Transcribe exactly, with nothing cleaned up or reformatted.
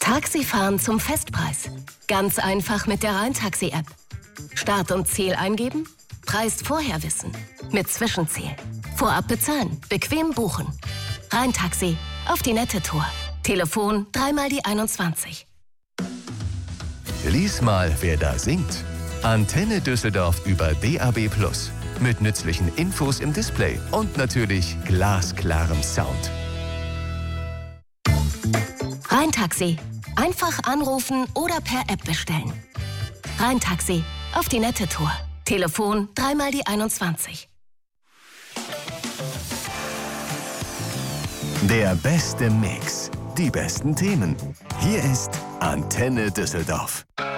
Taxifahren zum Festpreis. Ganz einfach mit der Rhein-Taxi-App. Start und Ziel eingeben, Preis vorher wissen. Mit Zwischenziel. Vorab bezahlen, bequem buchen. Rhein-Taxi, auf die nette Tour. Telefon dreimal die einundzwanzig. Lies mal, wer da singt. Antenne Düsseldorf über D A B plus. Mit nützlichen Infos im Display und natürlich glasklarem Sound. Rhein-Taxi. Einfach anrufen oder per App bestellen. Rhein-Taxi, auf die nette Tour. Telefon dreimal die einundzwanzig. Der beste Mix. Die besten Themen. Hier ist Antenne Düsseldorf.